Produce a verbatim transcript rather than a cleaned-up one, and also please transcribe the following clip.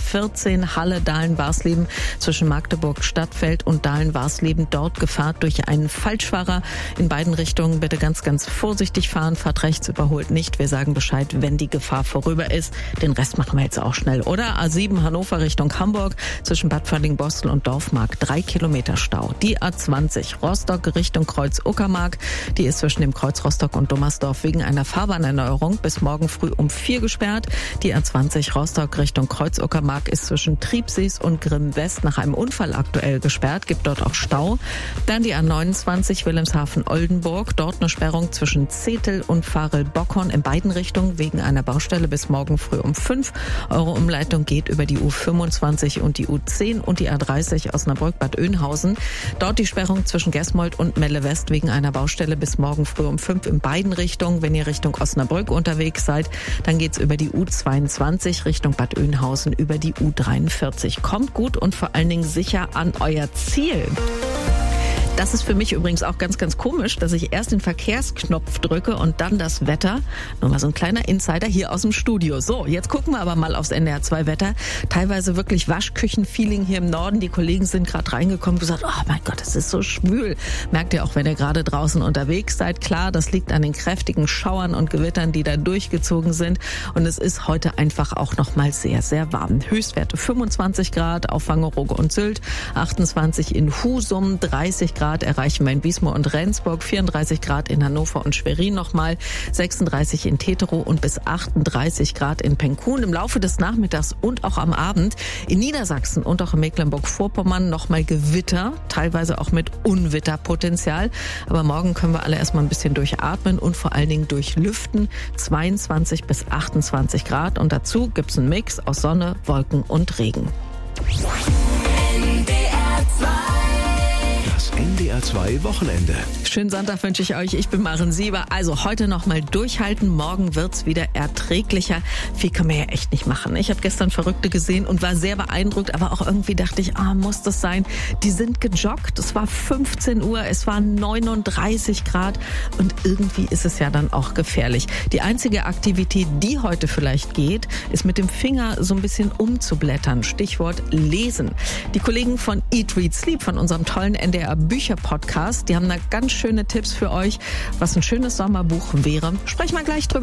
vierzehn Halle Dahlen-Warsleben zwischen Magdeburg-Stadtfeld und Dahlen-Warsleben. Dort Gefahr durch einen Falschfahrer. In beiden Richtungen bitte ganz, ganz vorsichtig fahren. Fahrt rechts, überholt nicht. Wir sagen Bescheid, wenn die Gefahr vorüber ist. Den Rest machen wir jetzt auch schnell, oder? A sieben Hannover Richtung Hamburg zwischen Bad Falling-Bostel und Dorfmark. Drei Kilometer Stau. Die A zwanzig Rostock Richtung Kreuz Uckermark. Die ist zwischen dem Kreuz Rostock und Dummersdorf wegen einer Fahrbahnerneuerung bis morgen früh um vier gesperrt. Die A zwanzig Rostock Richtung Kreuz Uckermark ist zwischen Triebsees und Grimm West nach einem Unfall aktuell gesperrt. Gibt dort auch Stau. Dann die A neunundzwanzig Wilhelmshaven-Oldenburg. Dort eine Sperrung zwischen Zetel und Farel-Bockhorn in beiden Richtungen wegen einer Baustelle bis morgen früh um fünf. Eure Umleitung geht über die U fünfundzwanzig und die U zehn und die A dreißig Osnabrück-Bad Oeynhausen. Dort die Sperrung zwischen Gesmold und Melle West wegen einer Baustelle bis morgen früh um fünf in beiden Richtungen. Wenn ihr Richtung Osnabrück unterwegs seid, dann geht's über die U zweiundzwanzig Richtung Bad Oeynhausen über die U dreiundvierzig. Kommt gut und vor allen Dingen sicher an euer Ziel. Das ist für mich übrigens auch ganz, ganz komisch, dass ich erst den Verkehrsknopf drücke und dann das Wetter. Nur mal so ein kleiner Insider hier aus dem Studio. So, jetzt gucken wir aber mal aufs N D R zwei Wetter. Teilweise wirklich Waschküchen-Feeling hier im Norden. Die Kollegen sind gerade reingekommen und gesagt, oh mein Gott, es ist so schwül. Merkt ihr auch, wenn ihr gerade draußen unterwegs seid. Klar, das liegt an den kräftigen Schauern und Gewittern, die da durchgezogen sind. Und es ist heute einfach auch noch mal sehr, sehr warm. Höchstwerte fünfundzwanzig Grad auf Wangerooge und Sylt, achtundzwanzig in Husum, dreißig Grad erreichen wir in Wiesmoor und Rendsburg, vierunddreißig Grad in Hannover und Schwerin nochmal, sechsunddreißig in Teterow und bis achtunddreißig Grad in Penkun. Im Laufe des Nachmittags und auch am Abend in Niedersachsen und auch in Mecklenburg-Vorpommern nochmal Gewitter, teilweise auch mit Unwitterpotenzial. Aber morgen können wir alle erstmal ein bisschen durchatmen und vor allen Dingen durchlüften. zweiundzwanzig bis achtundzwanzig Grad und dazu gibt's einen Mix aus Sonne, Wolken und Regen. N D R zwei N D R zwei Wochenende. Schönen Sonntag wünsche ich euch. Ich bin Maren Sieber. Also heute noch mal durchhalten. Morgen wird's wieder erträglicher. Viel kann man ja echt nicht machen. Ich habe gestern Verrückte gesehen und war sehr beeindruckt. Aber auch irgendwie dachte ich, ah, muss das sein? Die sind gejoggt. Es war fünfzehn Uhr. Es waren neununddreißig Grad. Und irgendwie ist es ja dann auch gefährlich. Die einzige Aktivität, die heute vielleicht geht, ist mit dem Finger so ein bisschen umzublättern. Stichwort Lesen. Die Kollegen von Eat, Read, Sleep, von unserem tollen N D R Bücher-Podcast, die haben da ganz schöne Tipps für euch, was ein schönes Sommerbuch wäre. Sprechen wir gleich drüber.